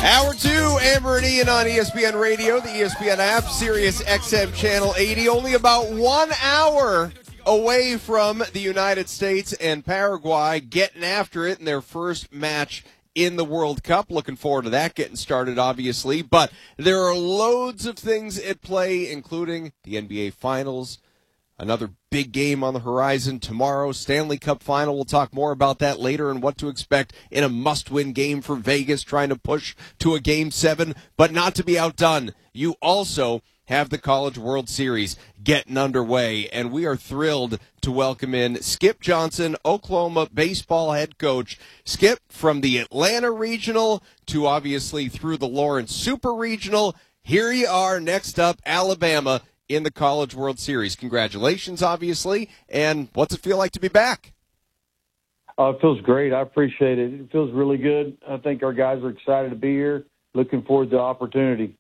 Hour 2, Amber and Ian on ESPN Radio, the ESPN app, Sirius XM Channel 80. Only about 1 hour away from the United States and Paraguay getting after it in their first match in the World Cup. Looking forward to that getting started, obviously. But there are loads of things at play, including the NBA Finals. Another big game on the horizon tomorrow, Stanley Cup Final. We'll talk more about that later and what to expect in a must-win game for Vegas, trying to push to a Game 7, but not to be outdone. You also have the College World Series getting underway, and we are thrilled to welcome in Skip Johnson, Oklahoma baseball head coach. Skip, from the Atlanta Regional to obviously through the Lawrence Super Regional, here you are next up, Alabama, in the College World Series. Congratulations, obviously, and what's it feel like to be back? It feels great. I appreciate it. It feels really good. I think our guys are excited to be here, looking forward to the opportunity.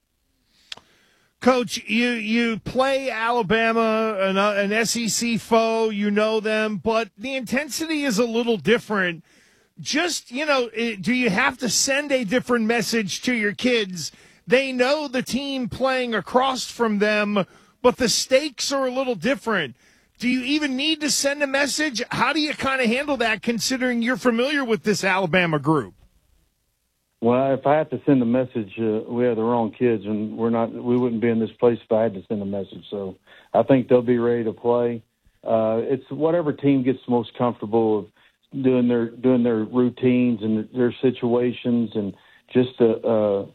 Coach, you play Alabama, an SEC foe, you know them, but the intensity is a little different. Just, do you have to send a different message to your kids? They know the team playing across from them, but the stakes are a little different. Do you even need to send a message? How do you kind of handle that, considering you're familiar with this Alabama group? Well, if I had to send a message, we have the wrong kids, and we wouldn't be in this place if I had to send a message. So I think they'll be ready to play. It's whatever team gets most comfortable of doing their routines and their situations, and just the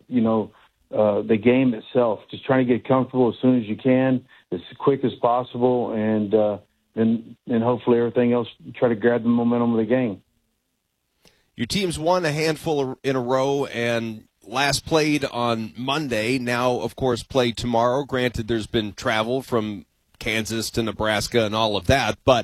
game itself. Just trying to get comfortable as soon as you can, as quick as possible, and then hopefully everything else, try to grab the momentum of the game. Your team's won a handful in a row and last played on Monday. Now, of course, play tomorrow. Granted, there's been travel from Kansas to Nebraska and all of that, but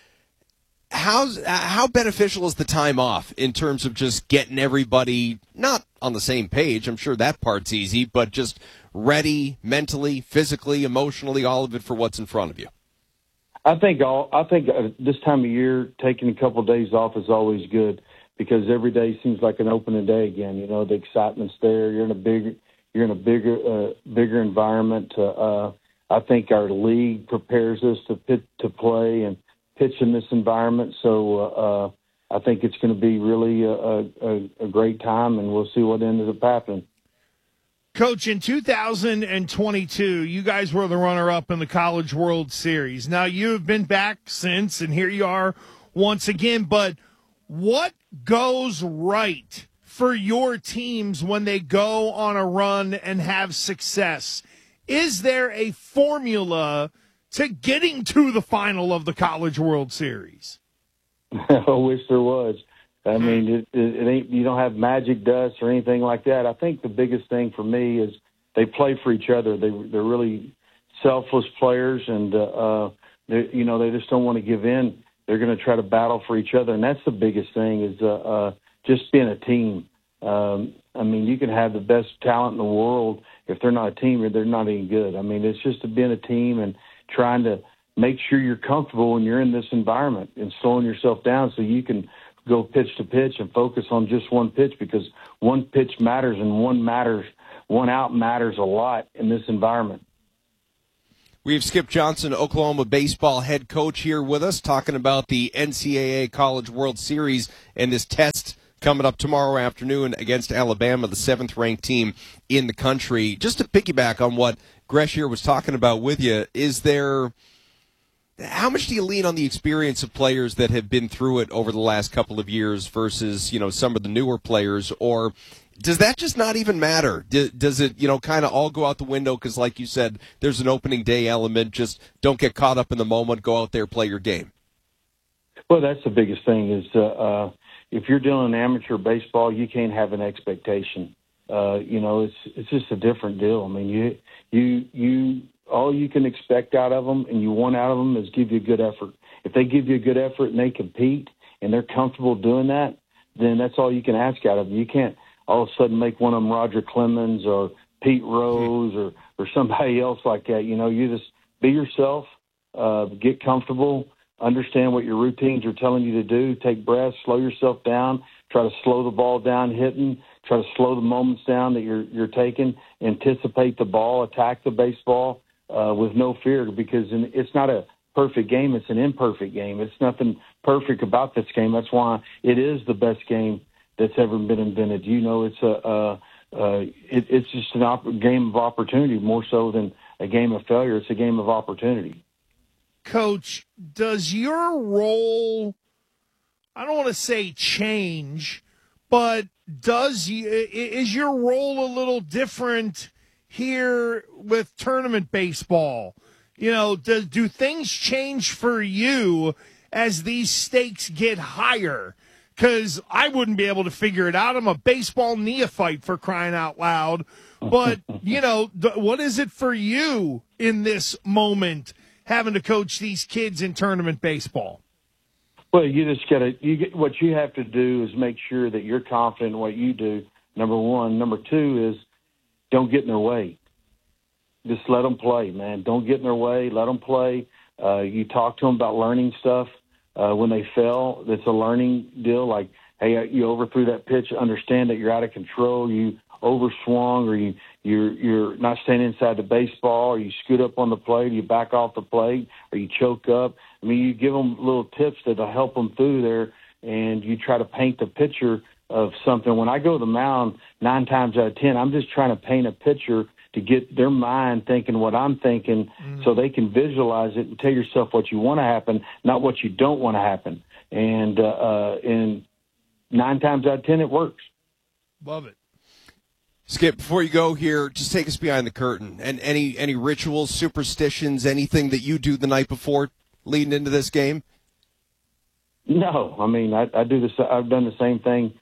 how beneficial is the time off in terms of just getting everybody not on the same page? I'm sure that part's easy, but just ready mentally, physically, emotionally, all of it for what's in front of you. I think this time of year, taking a couple of days off is always good, because every day seems like an opening day again. The excitement's there. You're in a bigger environment. I think our league prepares us to play and pitch in this environment. So I think it's going to be really a great time, and we'll see what ends up happening. Coach, in 2022, you guys were the runner-up in the College World Series. Now, you've been back since, and here you are once again. But what goes right for your teams when they go on a run and have success? Is there a formula to getting to the final of the College World Series? I wish there was. I mean, it ain't. You don't have magic dust or anything like that. I think the biggest thing for me is they play for each other. They're really selfless players, and they just don't want to give in. They're going to try to battle for each other, and that's the biggest thing is just being a team. I mean, you can have the best talent in the world. If they're not a team, they're not any good. I mean, it's just being a team and trying to make sure you're comfortable when you're in this environment and slowing yourself down so you can go pitch to pitch and focus on just one pitch, because one pitch matters and one out matters a lot in this environment. We have Skip Johnson, Oklahoma baseball head coach, here with us, talking about the NCAA College World Series and this test coming up tomorrow afternoon against Alabama, the 7th-ranked team in the country. Just to piggyback on what Gresh here was talking about with you, how much do you lean on the experience of players that have been through it over the last couple of years versus, some of the newer players, or does that just not even matter? Does it, kind of all go out the window because, like you said, there's an opening day element, just don't get caught up in the moment, go out there, play your game? Well, that's the biggest thing is if you're dealing in amateur baseball, you can't have an expectation. It's just a different deal. I mean, you all you can expect out of them and you want out of them is give you a good effort. If they give you a good effort and they compete and they're comfortable doing that, then that's all you can ask out of them. You can't all of a sudden make one of them Roger Clemens or Pete Rose or somebody else like that. You just be yourself, get comfortable, understand what your routines are telling you to do, take breaths, slow yourself down, try to slow the ball down hitting, try to slow the moments down that you're taking, anticipate the ball, attack the baseball with no fear, because it's not a perfect game. It's an imperfect game. It's nothing perfect about this game. That's why it is the best game that's ever been invented. It's just a game of opportunity more so than a game of failure. It's a game of opportunity. Coach, does your role, I don't want to say change, but is your role a little different here with tournament baseball? Do things change for you as these stakes get higher? Because I wouldn't be able to figure it out. I'm a baseball neophyte, for crying out loud. But, what is it for you in this moment, having to coach these kids in tournament baseball? Well, you just what you have to do is make sure that you're confident in what you do, number one. Number two is don't get in their way. Just let them play, man. Don't get in their way. Let them play. You talk to them about learning stuff. When they fail, it's a learning deal. Like, hey, you overthrew that pitch. Understand that you're out of control. You overswung, or you're not staying inside the baseball, or you scoot up on the plate, or you back off the plate, or you choke up. I mean, you give them little tips that'll help them through there, and you try to paint the picture of something. When I go to the mound, 9 times out of 10, I'm just trying to paint a picture to get their mind thinking what I'm thinking, so they can visualize it and tell yourself what you want to happen, not what you don't want to happen. And 9 times out of 10, it works. Love it. Skip, before you go here, just take us behind the curtain. And any rituals, superstitions, anything that you do the night before leading into this game? No. I mean, I do this. I've done the same thing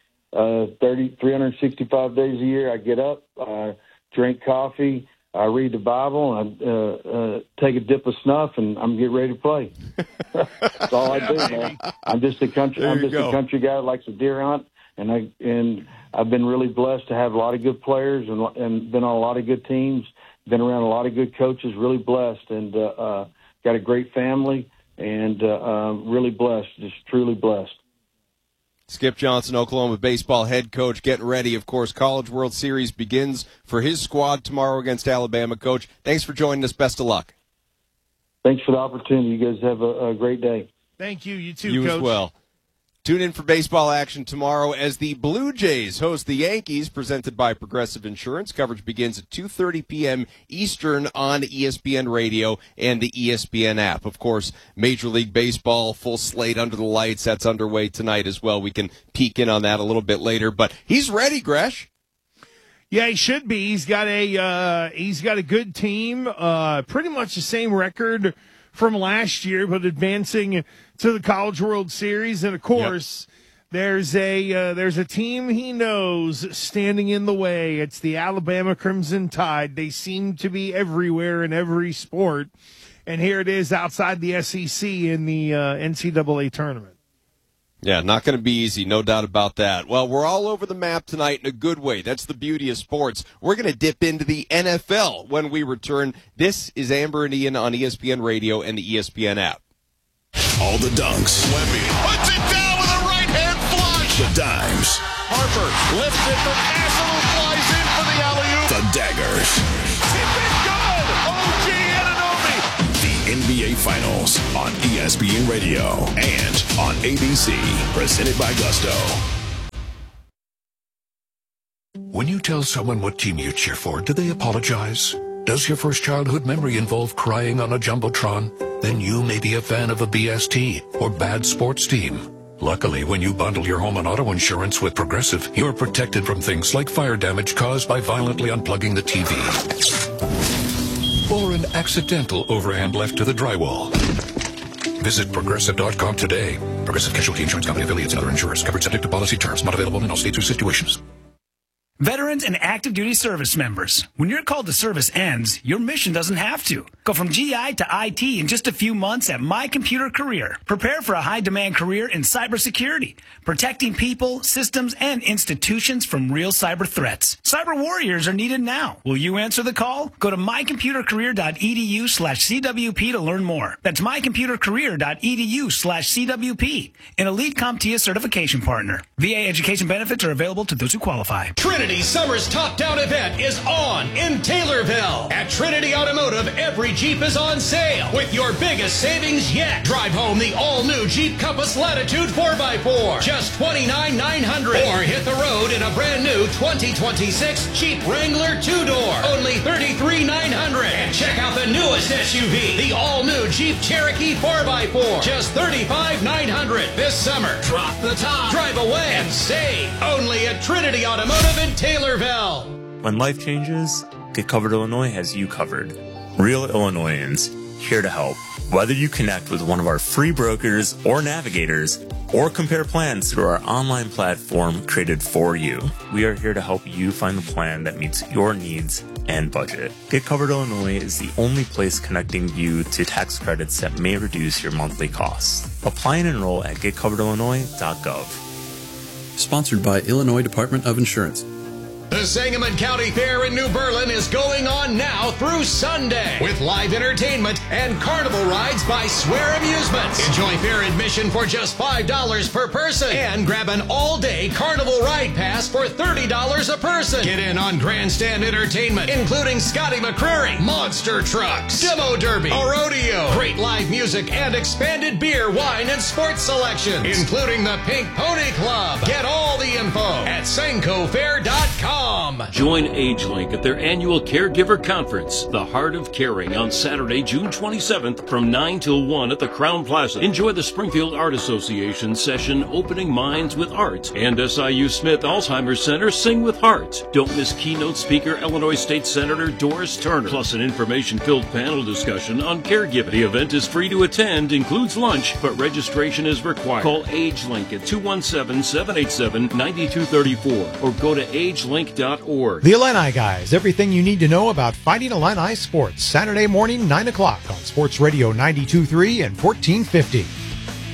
365 days a year. I get up, drink coffee, I read the Bible, and take a dip of snuff, and I'm getting ready to play. That's all I do, man. I'm just a country guy that likes to deer hunt, and I've been really blessed to have a lot of good players and been on a lot of good teams, been around a lot of good coaches. Really blessed, and got a great family, and really blessed, just truly blessed. Skip Johnson, Oklahoma baseball head coach, getting ready. Of course, College World Series begins for his squad tomorrow against Alabama. Coach, thanks for joining us. Best of luck. Thanks for the opportunity. You guys have a great day. Thank you. You too, you Coach. As well. Tune in for baseball action tomorrow as the Blue Jays host the Yankees, presented by Progressive Insurance. Coverage begins at 2:30 p.m. Eastern on ESPN Radio and the ESPN app. Of course, Major League Baseball, full slate under the lights. That's underway tonight as well. We can peek in on that a little bit later. But he's ready, Gresh. Yeah, he should be. He's got a good team, pretty much the same record from last year, but advancing to the College World Series. And of course, there's a team he knows standing in the way. It's the Alabama Crimson Tide. They seem to be everywhere in every sport. And here it is outside the SEC in the NCAA tournament. Yeah, not going to be easy, no doubt about that. Well, we're all over the map tonight in a good way. That's the beauty of sports. We're going to dip into the NFL when we return. This is Amber and Ian on ESPN Radio and the ESPN app. All the dunks. Wemby puts it down with a right-hand flush. The dimes. Harper lifts it from Castle, flies in for the alley-oop. The daggers. It's been good. OG Anunoby. The NBA Finals on ESPN Radio and on ABC. Presented by Gusto. When you tell someone what team you cheer for, do they apologize? Does your first childhood memory involve crying on a Jumbotron? Then you may be a fan of a BST or bad sports team. Luckily, when you bundle your home and auto insurance with Progressive, you're protected from things like fire damage caused by violently unplugging the TV. Or an accidental overhand left to the drywall. Visit Progressive.com today. Progressive Casualty Insurance Company affiliates and other insurers. Covered subject to policy terms. Not available in all states or situations. Veterans and active duty service members. When your call to service ends, your mission doesn't have to. Go from GI to IT in just a few months at My Computer Career. Prepare for a high-demand career in cybersecurity, protecting people, systems, and institutions from real cyber threats. Cyber warriors are needed now. Will you answer the call? Go to mycomputercareer.edu/CWP to learn more. That's mycomputercareer.edu/CWP. An Elite CompTIA certification partner. VA education benefits are available to those who qualify. Trinity Summer's Top Down event is on in Taylorville. At Trinity Automotive, every Jeep is on sale with your biggest savings yet. Drive home the all-new Jeep Compass Latitude 4x4, just $29,900. Or hit the road in a brand new 2026 Jeep Wrangler 2-door, only $33,900. And check out the newest SUV, the all-new Jeep Cherokee 4x4, just $35,900. This summer, drop the top, drive away, and save. Only at Trinity Automotive in Taylorville. When life changes, Get Covered Illinois has you covered. Real Illinoisans, here to help. Whether you connect with one of our free brokers or navigators, or compare plans through our online platform created for you, we are here to help you find the plan that meets your needs and budget. Get Covered Illinois is the only place connecting you to tax credits that may reduce your monthly costs. Apply and enroll at getcoveredillinois.gov. Sponsored by Illinois Department of Insurance. The Sangamon County Fair in New Berlin is going on now through Sunday with live entertainment and carnival rides by Swear Amusements. Enjoy fair admission for just $5 per person and grab an all-day carnival ride pass for $30 a person. Get in on grandstand entertainment, including Scotty McCreery, monster trucks, demo derby, a rodeo, great live music, and expanded beer, wine, and sports selections, including the Pink Pony Club. Get all the info at SancoFair.com. Join AgeLink at their annual Caregiver Conference, The Heart of Caring, on Saturday, June 27th from 9 till 1 at the Crowne Plaza. Enjoy the Springfield Art Association session, Opening Minds with Art, and SIU Smith Alzheimer's Center, Sing with Heart. Don't miss keynote speaker Illinois State Senator Doris Turner, plus an information-filled panel discussion on caregiving. The event is free to attend, includes lunch, but registration is required. Call AgeLink at 217-787-9234 or go to agelink.org. The Illini Guys, everything you need to know about Fighting Illini sports. Saturday morning, 9 o'clock on Sports Radio 92.3 and 1450.